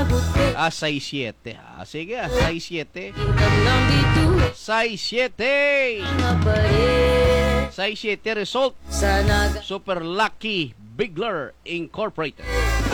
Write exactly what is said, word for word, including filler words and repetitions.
Ah, size siete. Ah, sige, ah, size siete. Size siete. Size siete result. Super Lucky Bigler Incorporated.